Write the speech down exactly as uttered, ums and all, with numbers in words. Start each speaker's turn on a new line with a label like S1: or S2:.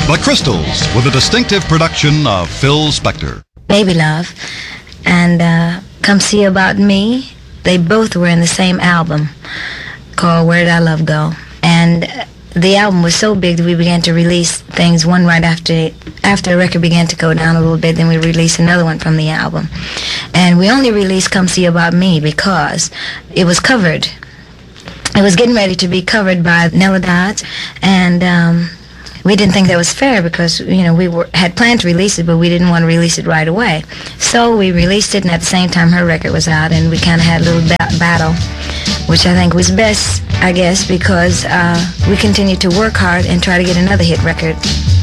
S1: The Crystals, with a distinctive production of Phil Spector.
S2: Baby Love and uh, Come See About Me, they both were in the same album called Where Did Our Love Go? And the album was so big that we began to release things one right after after the record began to go down a little bit, then we released another one from the album. And we only released Come See About Me because it was covered. It was getting ready to be covered by Nella Dodds, and um, we didn't think that was fair because, you know, we were, had planned to release it, but we didn't want to release it right away. So we released it, and at the same time her record was out, and we kind of had a little ba- battle, which I think was best, I guess, because uh, we continued to work hard and try to get another hit record.